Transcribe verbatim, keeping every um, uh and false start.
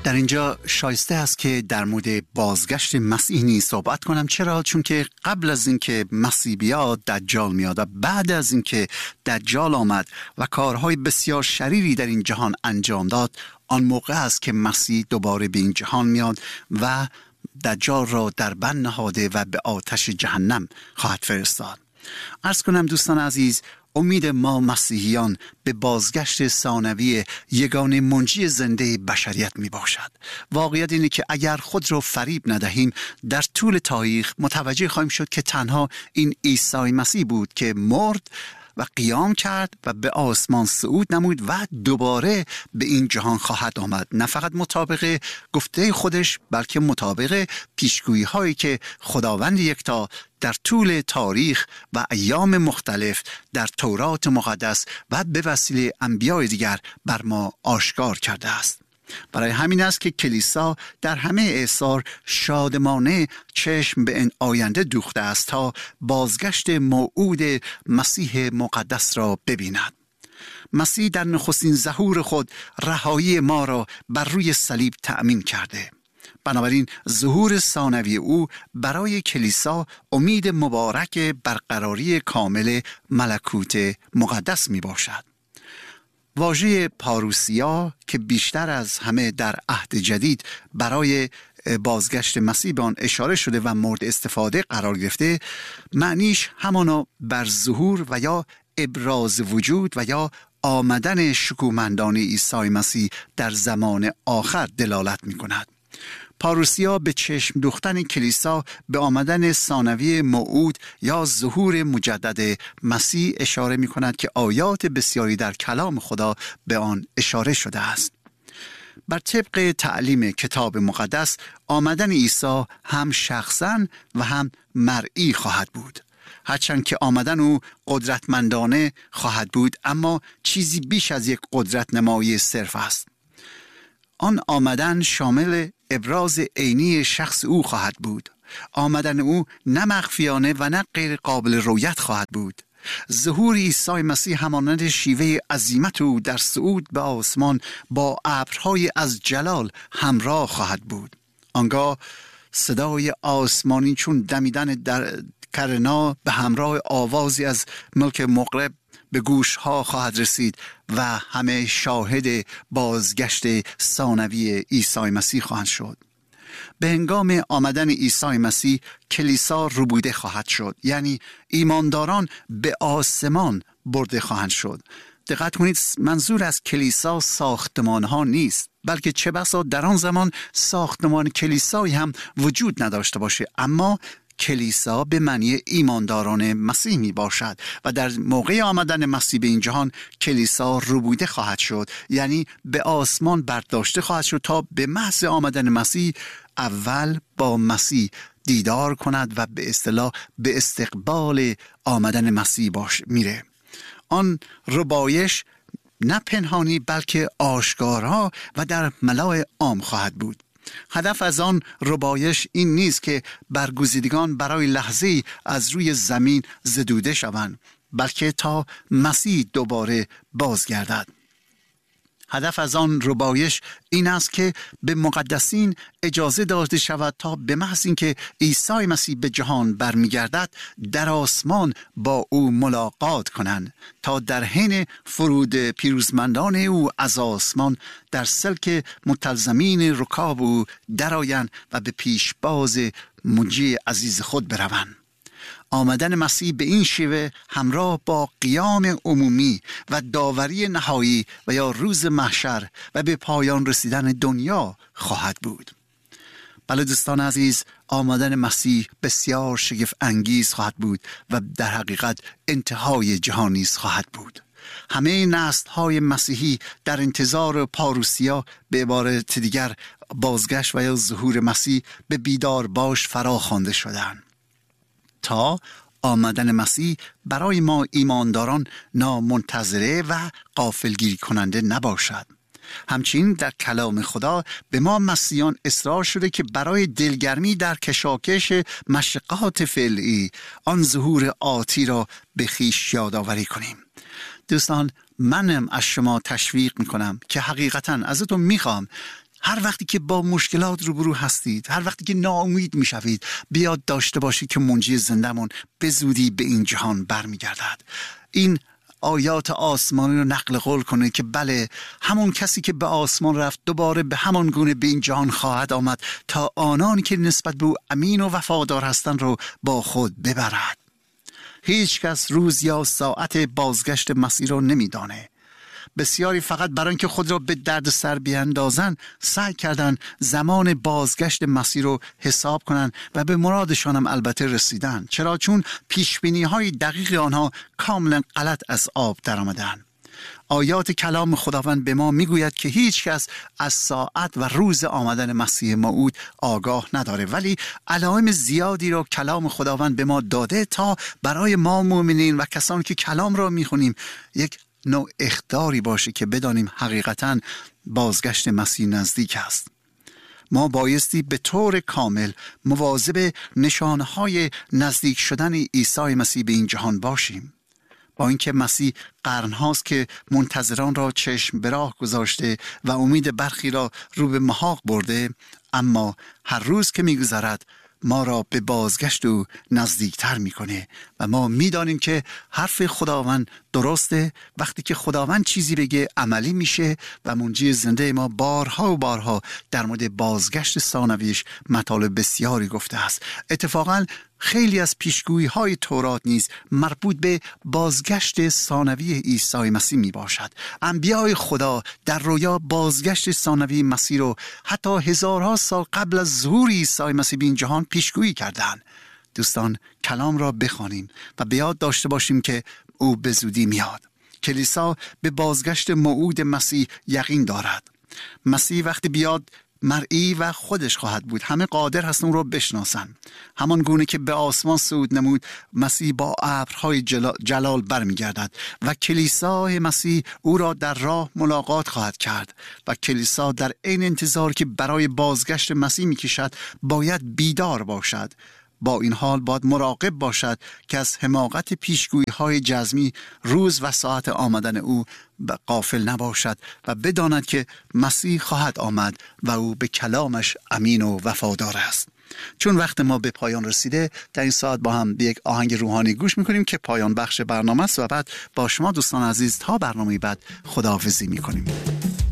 در اینجا شایسته است که در مورد بازگشت مسیح نیز صحبت کنم. چرا؟ چون که قبل از اینکه مسیح بیاد دجال میاد و بعد از اینکه دجال آمد و کارهای بسیار شریری در این جهان انجام داد، آن موقع است که مسیح دوباره به این جهان میاد و دجال را در بند نهاده و به آتش جهنم خواهد فرستاد. عرض کنم دوستان عزیز، امید ما مسیحیان به بازگشت ثانوی یگانه منجی زنده بشریت می باشد. واقعیت اینه که اگر خود را فریب ندهیم، در طول تاریخ متوجه خواهیم شد که تنها این عیسی مسیح بود که مرد و قیام کرد و به آسمان صعود نمود و دوباره به این جهان خواهد آمد. نه فقط مطابق گفته خودش، بلکه مطابق پیشگویی هایی که خداوند یکتا در طول تاریخ و ایام مختلف در تورات مقدس و به وسیله انبیاء دیگر بر ما آشکار کرده است. برای همین است که کلیسا در همه اعصار شادمانه چشم به این آینده دوخته است تا بازگشت موعود مسیح مقدس را ببیند. مسیح در نخستین ظهور خود رهایی ما را بر روی صلیب تأمین کرده. بنابراین ظهور ثانوی او برای کلیسا امید مبارک برقراری کامل ملکوت مقدس می باشد. واژه پاروسیا که بیشتر از همه در عهد جدید برای بازگشت مسیح به آن اشاره شده و مورد استفاده قرار گرفته، معنیش همانا بر ظهور و یا ابراز وجود و یا آمدن شکوهمندانه عیسی مسیح در زمان آخر دلالت می کند. پاروسیا به چشم دوختن کلیسا به آمدن ثانوی موعود یا ظهور مجدد مسیح اشاره می کند که آیات بسیاری در کلام خدا به آن اشاره شده است. بر طبق تعلیم کتاب مقدس، آمدن عیسی هم شخصاً و هم مرئی خواهد بود. هرچند که آمدن او قدرتمندانه خواهد بود، اما چیزی بیش از یک قدرت نمایی صرف است. آن آمدن شامل ابراز عینی شخص او خواهد بود. آمدن او نه مخفیانه و نه غیر قابل رویت خواهد بود. ظهور عیسی مسیح همانند شیوه عظیمت او در صعود به آسمان با ابرهای از جلال همراه خواهد بود. آنگاه صدای آسمانی چون دمیدن در کرنا به همراه آوازی از ملک مغرب به گوش ها خواهد رسید و همه شاهد بازگشت ثانوی عیسی مسیح خواهند شد. به هنگام آمدن عیسی مسیح کلیسا ربوده خواهد شد، یعنی ایمانداران به آسمان برده خواهند شد. دقت کنید، منظور از کلیسا ساختمان ها نیست، بلکه چه بسا در آن زمان ساختمان کلیسایی هم وجود نداشته باشه، اما کلیسا به معنی ایمانداران مسیح می باشد و در موقع آمدن مسیح به این جهان کلیسا ربوده خواهد شد، یعنی به آسمان برداشته خواهد شد تا به محض آمدن مسیح اول با مسیح دیدار کند و به اصطلاح به استقبال آمدن مسیح باش میره. آن ربایش نه پنهانی بلکه آشکارا و در ملاء عام خواهد بود. هدف از آن ربایش این نیست که برگزیدگان برای لحظه‌ای از روی زمین زدوده شوند، بلکه تا مسیح دوباره بازگردد. هدف از آن ربایش این است که به مقدسین اجازه داده شود تا به محض اینکه عیسی مسیح به جهان برمیگردد در آسمان با او ملاقات کنند، تا در حین فرود پیروزمندان او از آسمان در سلک متلزمین رکاب او درآیند و به پیشباز منجی عزیز خود بروند. آمدن مسیح به این شیوه همراه با قیام عمومی و داوری نهایی و یا روز محشر و به پایان رسیدن دنیا خواهد بود. بله دوستان عزیز، آمدن مسیح بسیار شگفت انگیز خواهد بود و در حقیقت انتهای جهان نیز خواهد بود. همه نسل‌های مسیحی در انتظار پاروسیا، به عبارت دیگر بازگشت و یا ظهور مسیح، به بیدار باش فرا خوانده شدند تا آمدن مسیح برای ما ایمانداران نامنتظره و غافلگیری کننده نباشد. همچنین در کلام خدا به ما مسیحیان اصرار شده که برای دلگرمی در کشاکش مشقات فعلی آن ظهور آتی را به خویش یادآوری کنیم. دوستان، منم از شما تشویق میکنم که حقیقتاً ازتون میخوام هر وقتی که با مشکلات روبرو هستید، هر وقتی که ناامید میشوید، بیاد داشته باشید که منجی زندمون به زودی به این جهان برمیگردد. این آیات آسمانی رو نقل قول کنه که بله، همون کسی که به آسمان رفت دوباره به همان گونه به این جهان خواهد آمد تا آنانی که نسبت به او امین و وفادار هستند رو با خود ببرد. هیچ کس روز یا ساعت بازگشت مسیح رو نمیدانه. بسیاری فقط برای اینکه خود را به درد سر بیاندازن سعی کردن زمان بازگشت مسیح رو حساب کنن و به مرادشان هم البته رسیدن. چرا؟ چون پیشبینی های دقیق آنها کاملا غلط از آب در آمدن. آیات کلام خداوند به ما میگوید که هیچ کس از ساعت و روز آمدن مسیح موعود آگاه نداره، ولی علائم زیادی رو کلام خداوند به ما داده تا برای ما مؤمنین و کسانی که کلام را میخونیم یک نوع اخطاری باشه که بدانیم حقیقتاً بازگشت مسیح نزدیک است. ما بایستی به طور کامل مواظب نشانهای نزدیک شدن عیسی مسیح به این جهان باشیم. با اینکه مسیح قرنهاست که منتظران را چشم به راه گذاشته و امید برخی را رو به محاق برده، اما هر روز که میگذرد ما را به بازگشت او نزدیکتر میکنه و ما میدانیم که حرف خداوند درسته. وقتی که خداوند چیزی بگه عملی میشه و منجی زنده ما بارها و بارها در مورد بازگشت ثانویش مطالب بسیاری گفته است. اتفاقاً خیلی از پیشگویی های تورات نیز مربوط به بازگشت ثانوی عیسی مسیح می باشد. انبیاء خدا در رویا بازگشت ثانوی مسیح رو حتی هزارها سال قبل از ظهور عیسی مسیح به این جهان پیشگویی کردند. دوستان، کلام را بخوانیم و به یاد داشته باشیم که او به زودی میاد. کلیسا به بازگشت موعود مسیح یقین دارد. مسیح وقتی بیاد مرئی و خودش خواهد بود. همه قادر هستن اون رو بشناسن. همان گونه که به آسمان صعود نمود، مسیح با ابرهای جلال برمیگردد و کلیسای مسیح او را در راه ملاقات خواهد کرد و کلیسا در عین انتظار که برای بازگشت مسیح میکشد باید بیدار باشد. با این حال باید مراقب باشد که از حماقت پیشگویی های جزمی روز و ساعت آمدن او غافل نباشد و بداند که مسیح خواهد آمد و او به کلامش امین و وفادار است. چون وقت ما به پایان رسیده، در این ساعت با هم به یک آهنگ روحانی گوش میکنیم که پایان بخش برنامه است و بعد با شما دوستان عزیز تا برنامه بعد خداحافظی میکنیم.